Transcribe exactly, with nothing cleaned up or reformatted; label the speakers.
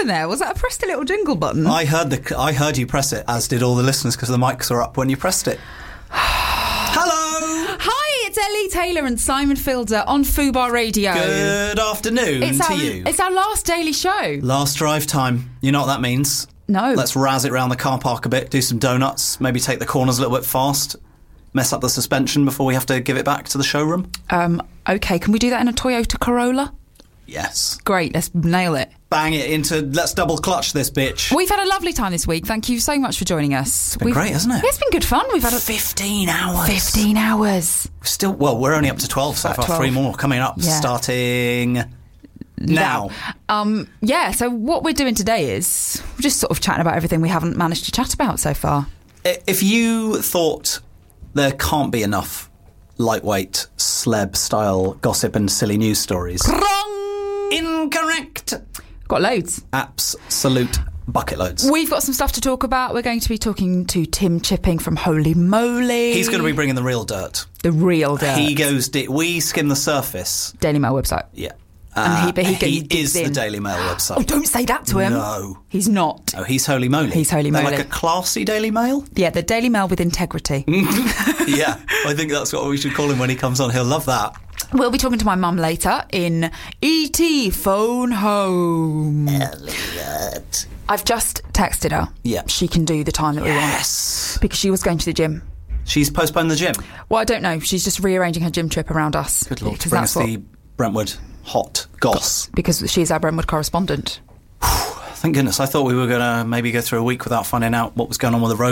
Speaker 1: happen there? Was that I pressed a little jingle button?
Speaker 2: I heard the. I heard you press it, as did all the listeners, because the mics were up when you pressed it. Hello!
Speaker 1: Hi, it's Ellie Taylor and Simon Fielder on Fubar Radio.
Speaker 2: Good afternoon
Speaker 1: it's
Speaker 2: to
Speaker 1: our,
Speaker 2: you.
Speaker 1: It's our last daily show.
Speaker 2: Last drive time. You know what that means?
Speaker 1: No.
Speaker 2: Let's razz it round the car park a bit, do some donuts, maybe take the corners a little bit fast, mess up the suspension before we have to give it back to the showroom.
Speaker 1: Um, okay, can we do that in a Toyota Corolla?
Speaker 2: Yes.
Speaker 1: Great, let's nail it.
Speaker 2: Bang it into, let's double clutch this bitch.
Speaker 1: We've had a lovely time this week. Thank you so much for joining us.
Speaker 2: It's been
Speaker 1: We've,
Speaker 2: great, hasn't it?
Speaker 1: It's been good fun. We've had a,
Speaker 2: fifteen hours.
Speaker 1: fifteen hours.
Speaker 2: We're still, well, we're only up to twelve so
Speaker 1: About
Speaker 2: far.
Speaker 1: twelve.
Speaker 2: Three more coming up,
Speaker 1: Yeah.
Speaker 2: starting now.
Speaker 1: Um, yeah, so what we're doing today is we're just sort of chatting about everything we haven't managed to chat about so far.
Speaker 2: If you thought there can't be enough lightweight, sleb-style gossip and silly news stories...
Speaker 1: Wrong!
Speaker 2: Incorrect!
Speaker 1: Got loads.
Speaker 2: Absolute bucket loads.
Speaker 1: We've got some stuff to talk about. We're going to be talking to Tim Chipping from Holy Moly.
Speaker 2: He's going to be bringing the real dirt.
Speaker 1: The real dirt.
Speaker 2: He goes deep. We skim the surface.
Speaker 1: Daily Mail website.
Speaker 2: Yeah.
Speaker 1: And he-
Speaker 2: Uh,
Speaker 1: but he-
Speaker 2: he
Speaker 1: he digs
Speaker 2: is the
Speaker 1: in.
Speaker 2: Daily Mail website.
Speaker 1: Oh, don't say that to him.
Speaker 2: No.
Speaker 1: He's not.
Speaker 2: Oh, he's Holy Moly.
Speaker 1: He's Holy
Speaker 2: They're
Speaker 1: Moly.
Speaker 2: like a classy Daily Mail?
Speaker 1: Yeah, the Daily Mail with integrity.
Speaker 2: Yeah, I think that's what we should call him when he comes on. He'll love that.
Speaker 1: We'll be talking to my mum later in E T Phone Home.
Speaker 2: Elliot.
Speaker 1: I've just texted her.
Speaker 2: Yeah.
Speaker 1: She can do the time that we want.
Speaker 2: Yes.
Speaker 1: Because she was going to the gym.
Speaker 2: She's postponed the gym.
Speaker 1: Well, I don't know. She's just rearranging her gym trip around us.
Speaker 2: Good Lord. To
Speaker 1: Because
Speaker 2: bring
Speaker 1: that's
Speaker 2: us
Speaker 1: what,
Speaker 2: the Brentwood hot goss.
Speaker 1: because she's our Brentwood correspondent.
Speaker 2: Thank goodness. I thought we were going to maybe go through a week without finding out what was going on with the road.